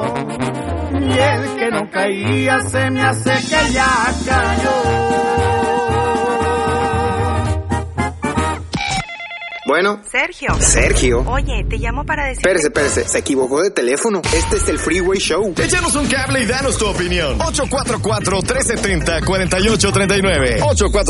Y el que no caía se me hace que ya cayó. Bueno. Sergio. Oye, te llamo para decir... Espérese, se equivocó de teléfono. Este es el Freeway Show. Échanos un cable y danos tu opinión. 844-370-4839.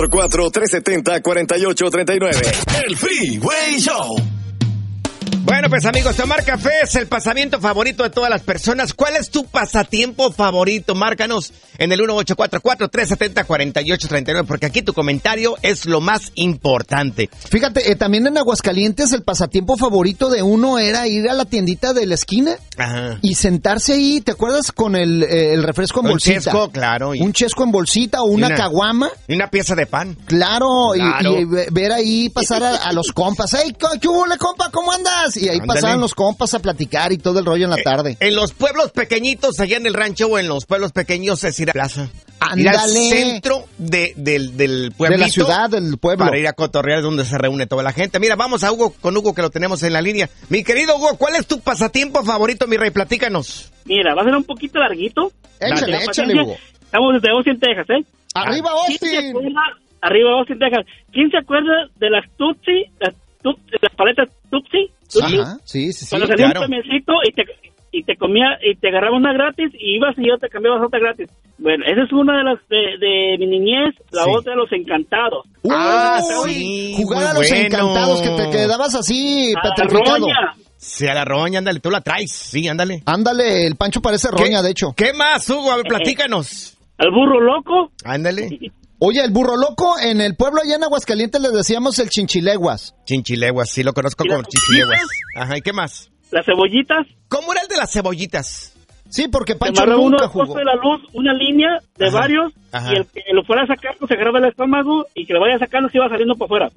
844-370-4839. El Freeway Show. Bueno, pues amigos, tomar café es el pasatiempo favorito de todas las personas. ¿Cuál es tu pasatiempo favorito? Márcanos en el 1844-370-4839, porque aquí tu comentario es lo más importante. Fíjate, también en Aguascalientes el pasatiempo favorito de uno era ir a la tiendita de la esquina. Ajá. Y sentarse ahí, ¿te acuerdas? Con el refresco en bolsita. Un chesco, claro. Un chesco en bolsita o una caguama. Y una pieza de pan. Claro. Y ver ahí pasar a los compas. ¡Ey, qué hubo, compa! ¿Cómo andas? Y ahí pasaban los compas a platicar y todo el rollo en la tarde. En los pueblos pequeñitos, allá en el rancho o en los pueblos pequeños, es ir a la plaza. Ándale. Ir al centro del pueblito. De la ciudad, del pueblo. Para ir a cotorrear donde se reúne toda la gente. Mira, vamos a Hugo, con Hugo que lo tenemos en la línea. Mi querido Hugo, ¿cuál es tu pasatiempo favorito, mi rey? Platícanos. Mira, va a ser un poquito larguito. Échale, Hugo. Estamos desde Austin, Texas, ¿eh? ¡Arriba, Austin! Arriba, Austin, Texas. ¿Quién se acuerda de las Tutsi? Las paletas Tutsi. Ajá, sí. Cuando salía un camioncito y te comía y te agarraba una gratis y ibas y yo te cambiabas otra gratis. Bueno, esa es una de las de mi niñez, la otra de los encantados. Sí, jugar a los encantados, que te quedabas así petrificado. Sí, a la roña, ándale, tú la traes, sí, ándale. Ándale, el Pancho parece roña, de hecho. ¿Qué más, Hugo? A ver, platícanos. Al burro loco. Ándale. Oye, el burro loco, en el pueblo allá en Aguascalientes le decíamos el chinchileguas. Chinchileguas, sí lo conozco como chinchileguas. Ajá, ¿y qué más? Las cebollitas. ¿Cómo era el de las cebollitas? Sí, porque Pancho nunca jugó. Uno de la luz, una línea de varios, y el que lo fuera a sacar, pues se agarraba el estómago, y que lo vaya sacando se iba saliendo para afuera.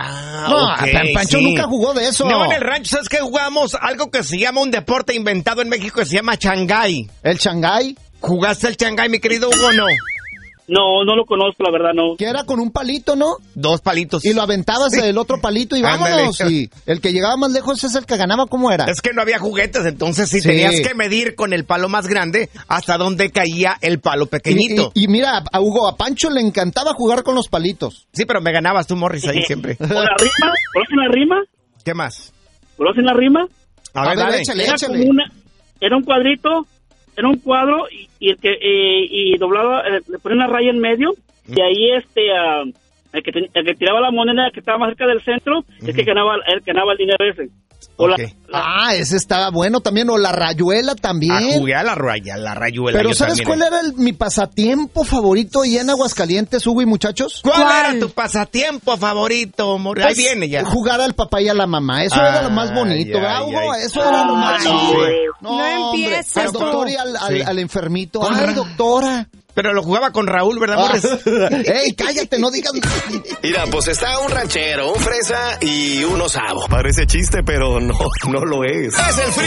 Pancho nunca jugó de eso. No, en el rancho, ¿sabes qué? Jugamos algo que se llama un deporte inventado en México que se llama Changay. ¿El Changay? ¿Jugaste el Changay, mi querido Hugo, no? No lo conozco, la verdad, no. Que era con un palito, ¿no? 2 palitos. Y lo aventabas del otro palito y vámonos. Y el que llegaba más lejos es el que ganaba. ¿Cómo era? Es que no había juguetes, entonces sí tenías que medir con el palo más grande hasta dónde caía el palo pequeñito. Y mira, a Hugo, a Pancho le encantaba jugar con los palitos. Sí, pero me ganabas tú, Morris, ahí siempre. ¿O la rima? ¿Conocen la rima? ¿Qué más? ¿Conocen la rima? A ver, échale. Era un cuadrito. Era un cuadro y el que doblaba, le ponía una raya en medio y ahí el que tiraba la moneda que estaba más cerca del centro es que ganaba el dinero ese. Ese estaba bueno también, o la rayuela también. Jugué a la rayuela. Pero ¿sabes cuál era mi pasatiempo favorito allá en Aguascalientes, Hugo y muchachos? ¿Cuál era tu pasatiempo favorito, Morris? Ahí viene ya. Jugar al papá y a la mamá. Eso era lo más bonito, ¿verdad, Hugo? Eso era lo más chido. No empieces. Al doctor y al enfermito. ¡Ay, doctora! Pero lo jugaba con Raúl, ¿verdad, Morris? ¡Ey, cállate, no digas! Mira, pues está un ranchero, un fresa y un osavo. Parece chiste, pero no lo es. Es el